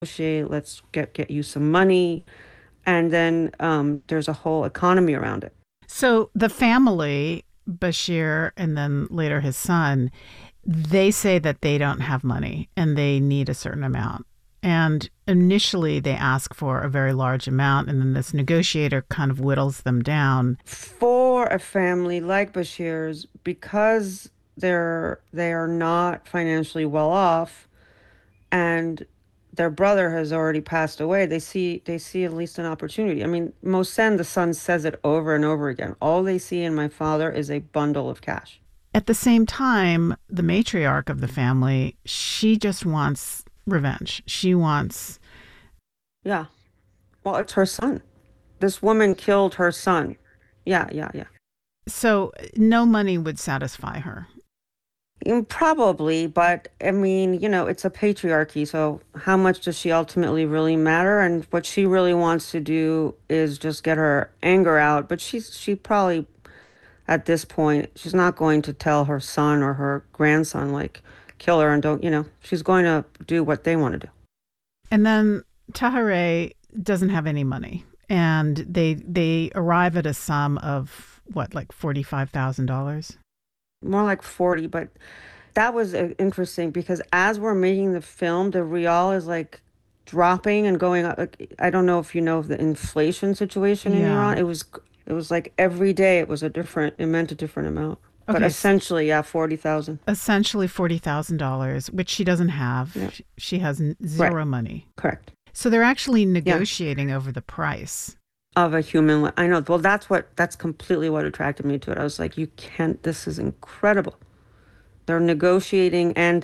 negotiate, let's get you some money. And then there's a whole economy around it. So the family, Bashir and then later his son, they say that they don't have money and they need a certain amount. And initially they ask for a very large amount, and then this negotiator kind of whittles them down. For a family like Bashir's, because they are not financially well off, and their brother has already passed away, they see at least an opportunity. I mean, Mohsen, the son, says it over and over again. All they see in my father is a bundle of cash. At the same time, the matriarch of the family, she just wants revenge. She wants. Yeah. Well, it's her son. This woman killed her son. Yeah, yeah, yeah. So no money would satisfy her. Probably, but I mean, it's a patriarchy, so how much does she ultimately really matter? And what she really wants to do is just get her anger out, but she probably at this point, she's not going to tell her son or her grandson like kill her and don't, she's going to do what they want to do. And then Tahare doesn't have any money. And they arrive at a sum of what, like $45,000? More like 40, but that was interesting because as we're making the film, the real is like dropping and going up. Like, I don't know if you know of the inflation situation in Yeah. Iran. It was like every day it meant a different amount. But Okay. essentially, yeah, 40,000. Essentially $40,000, which she doesn't Yeah. have. She has Right. zero money. Correct. So they're actually Yeah. negotiating over the price. Of a I know. Well, that's completely what attracted me to it. I was like, you can't, this is incredible. They're negotiating, and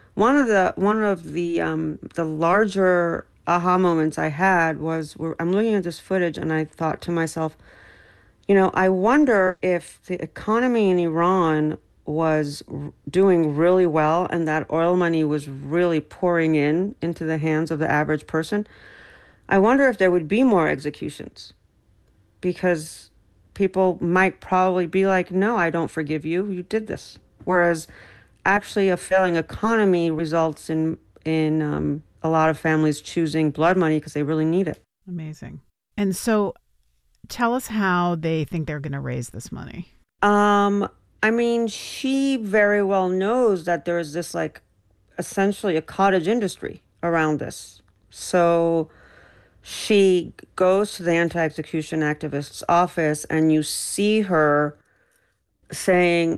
one of the larger aha moments I had was I'm looking at this footage and I thought to myself, I wonder if the economy in Iran was doing really well and that oil money was really pouring into the hands of the average person. I wonder if there would be more executions because people might probably be like, no, I don't forgive you. You did this. Whereas actually a failing economy results in a lot of families choosing blood money because they really need it. Amazing. And so tell us how they think they're going to raise this money. Um, I mean, she very well knows that there is this like essentially a cottage industry around this. So she goes to the anti-execution activist's office and you see her saying,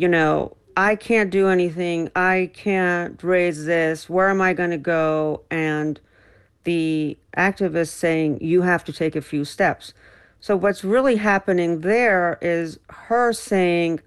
I can't do anything. I can't raise this. Where am I going to go? And the activist saying, you have to take a few steps. So what's really happening there is her saying,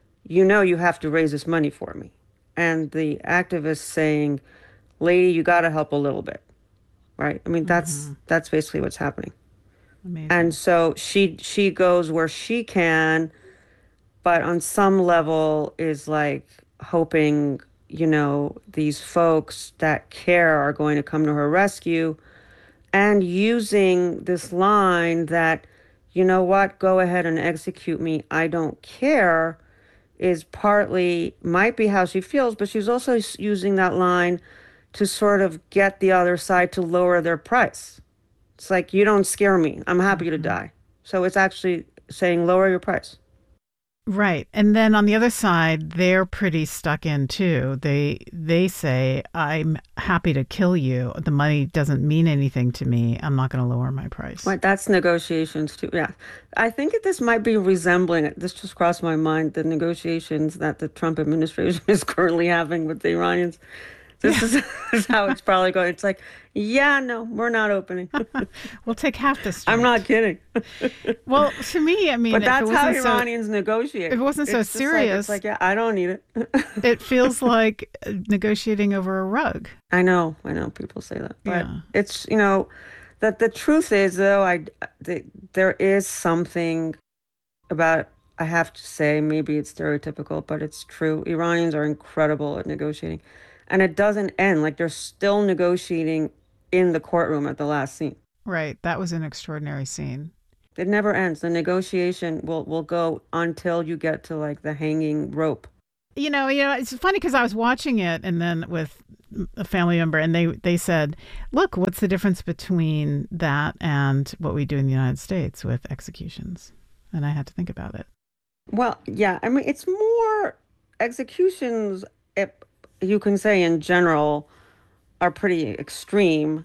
you have to raise this money for me. And the activist saying, lady, you got to help a little bit, right? I mean, that's Hmm. that's basically what's happening. And Amazing. so she goes where she can, but on some level is like hoping, these folks that care are going to come to her rescue and using this line that, what, go ahead and execute me, I don't care, is partly might be how she feels, but she's also using that line to sort of get the other side to lower their price. It's like, you don't scare me. I'm happy to Hmm. die. So it's actually saying lower your price. Right. And then on the other side, they're pretty stuck in too. They say, "I'm happy to kill you. The money doesn't mean anything to me. I'm not going to lower my price." Right, that's negotiations too. Yeah. I think that this might be resembling, this just crossed my mind, the negotiations that the Trump administration is currently having with the Iranians. This Yeah. is, is how it's probably going. It's like, yeah, no, we're not opening. We'll take half the I'm not street. kidding. Well, to me, I mean, But that's how Iranians if negotiate. it wasn't so It's just like, it's serious, like, yeah, I don't need it. it feels like negotiating over a rug. I know people say that, but Yeah. it's, that the truth is though, there is something about, I have to say, maybe it's stereotypical, but it's true. Iranians are incredible at negotiating. And it doesn't end. Like they're still negotiating in the courtroom at the last scene. Right. That was an extraordinary scene. It never ends. The negotiation will go until you get to like the hanging rope. It's funny because I was watching it and then with a family member, and they said, "Look, what's the difference between that and what we do in the United States with executions?" And I had to think about it. Well, yeah, I mean, it's more executions, if you can say in general, are pretty extreme.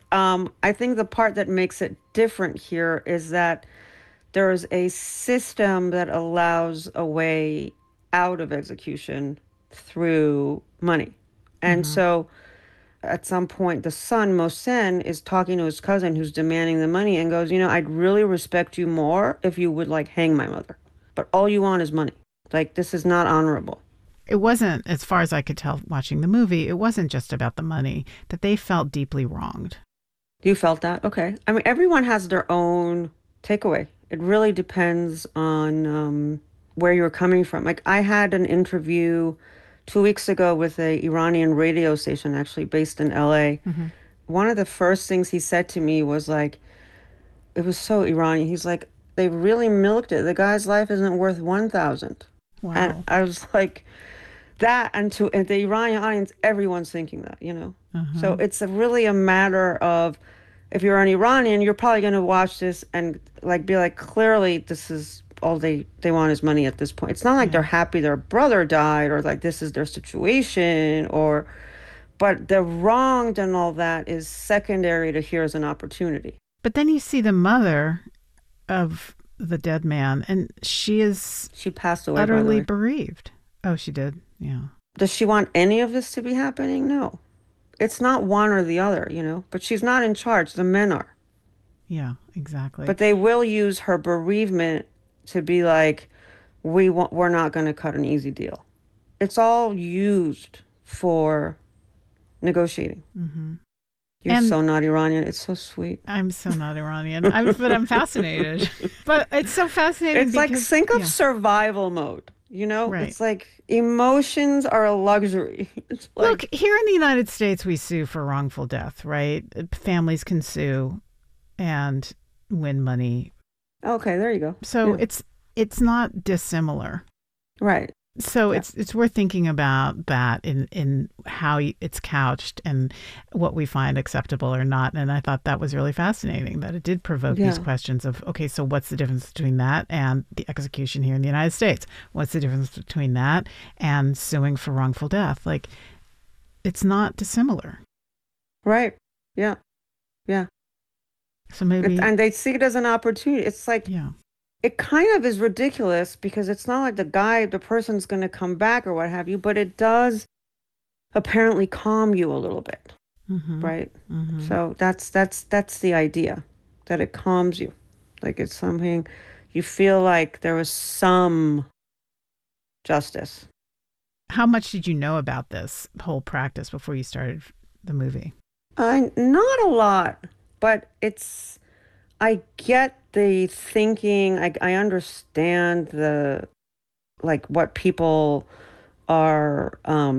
I think the part that makes it different here is that there is a system that allows a way out of execution through money. And Hmm. so at some point, the son, Mohsen, is talking to his cousin who's demanding the money and goes, I'd really respect you more if you would like hang my mother. But all you want is money. Like, this is not honorable. It wasn't, as far as I could tell watching the movie, it wasn't just about the money, that they felt deeply wronged. You felt that? Okay. I mean, everyone has their own takeaway. It really depends on where you're coming from. Like, I had an interview 2 weeks ago with a Iranian radio station, actually based in LA. Hmm. One of the first things he said to me was like, it was so Iranian. He's like, they really milked it. The guy's life isn't worth 1,000. And Wow. I was like, that, and the Iranian audience, everyone's thinking that. So Uh-huh. it's really a matter of, if you're an Iranian, you're probably going to watch this and like be like, clearly this is all they want is money at this point. It's not like they're Yeah. happy their brother died or like this is their situation, or but the wronged and all that is secondary to here's an opportunity. But then you see the mother of the dead man, and she is She passed away, by the utterly way. bereaved. Oh, she did? Yeah. Does she want any of this to be happening? No. It's not one or the other. But she's not in charge. The men are. Yeah, exactly. But they will use her bereavement to be like, we're not going to cut an easy deal. It's all used for negotiating. Hmm. You're And so not Iranian. It's so sweet. I'm so not Iranian, but I'm fascinated. But it's so fascinating It's like because, think of yeah, survival mode. right. It's like emotions are a luxury. It's Look, like, here in the United States, we sue for wrongful death, right? Families can sue and win money. okay, there you go. So Yeah. it's not dissimilar. Right. So Yeah. it's worth thinking about that in how it's couched and what we find acceptable or not. And I thought that was really fascinating that it did provoke these Yeah. questions of, okay, so what's the difference between that and the execution here in the United States? What's the difference between that and suing for wrongful death? Like, it's not dissimilar. Right. Yeah. Yeah. So maybe, And they see it as an opportunity. It's like, yeah. it kind of is ridiculous because it's not like the person's going to come back or what have you, but it does apparently calm you a little bit, Mm-hmm. right? Mm-hmm. So that's the idea, that it calms you. Like it's something you feel like there was some justice. How much did you know about this whole practice before you started the movie? Not a lot, but I get the thinking. I understand the like what people are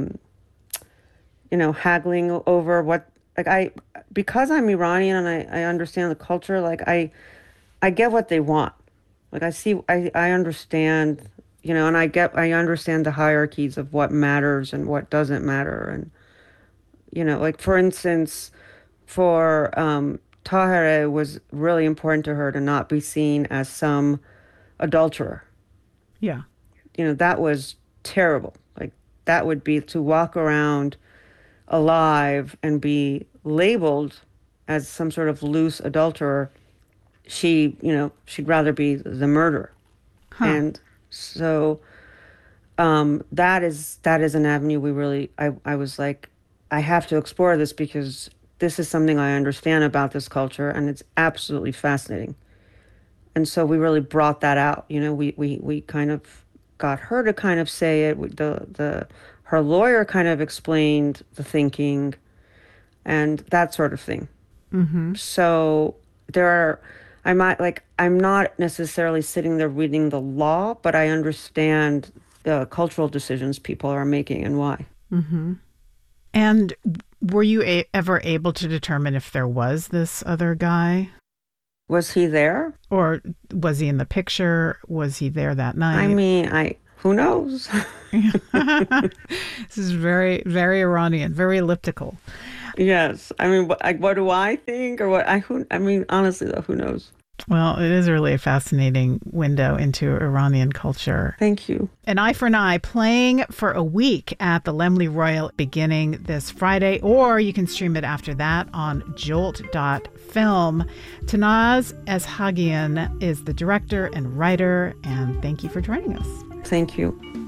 haggling over what like because I'm Iranian and I understand the culture, like I get what they want. Like I understand, and I understand the hierarchies of what matters and what doesn't matter. And, like for instance, for Tahereh, it was really important to her to not be seen as some adulterer. Yeah. That was terrible. Like that would be to walk around alive and be labeled as some sort of loose adulterer. She'd rather be the murderer. Huh. And so that is an avenue we really I was like, I have to explore this because this is something I understand about this culture and it's absolutely fascinating. And so we really brought that out. We kind of got her to kind of say it. The her lawyer kind of explained the thinking and that sort of thing. Mm-hmm. So there are, I might like, I'm not necessarily sitting there reading the law, but I understand the cultural decisions people are making and why. Mm-hmm. And were you ever able to determine if there was this other guy? Was he there? Or was he in the picture? Was he there that I night? mean, Who knows? This is very, very Iranian, very elliptical. Yes. I mean, what do I think, or what I mean, honestly though, who knows? Well, it is really a fascinating window into Iranian culture. Thank you. An Eye for an Eye playing for a week at the Laemmle Royal beginning this Friday, or you can stream it after that on jolt.film. Tanaz Eshagian is the director and writer, and thank you for joining us. Thank you.